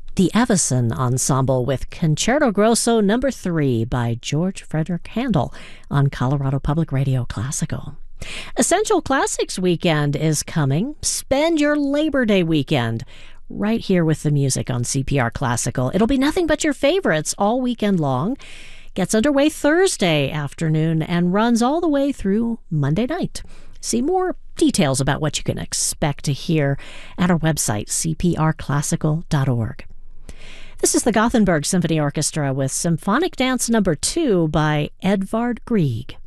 The Avicen Ensemble with Concerto Grosso No. 3 by George Frederick Handel on Colorado Public Radio Classical. Essential Classics Weekend is coming. Spend your Labor Day weekend right here with the music on CPR Classical. It'll be nothing but your favorites all weekend long. Gets underway Thursday afternoon and runs all the way through Monday night. See more details about what you can expect to hear at our website, cprclassical.org. This is the Gothenburg Symphony Orchestra with Symphonic Dance No. 2 by Edvard Grieg.